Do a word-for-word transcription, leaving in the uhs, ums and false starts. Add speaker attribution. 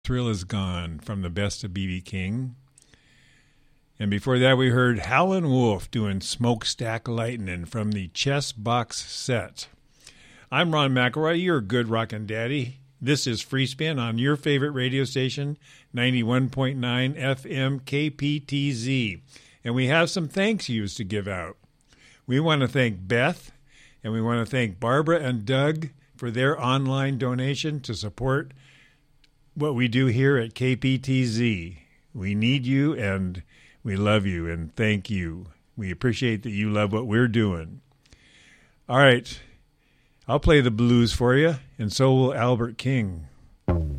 Speaker 1: Thrill Is Gone from the best of B B. King. And before that, we heard Howlin' Wolf doing Smokestack Lightnin' from the Chess Box set. I'm Ron McElroy, your good rockin' daddy. This is Free Spin on your favorite radio station, ninety-one point nine F M K P T Z. And we have some thank yous to give out. We want to thank Beth, and we want to thank Barbara and Doug for their online donation to support what we do here at K P T Z. We need you, and we love you, and thank you. We appreciate that you love what we're doing. All right, I'll play the blues for you, and so will Albert King.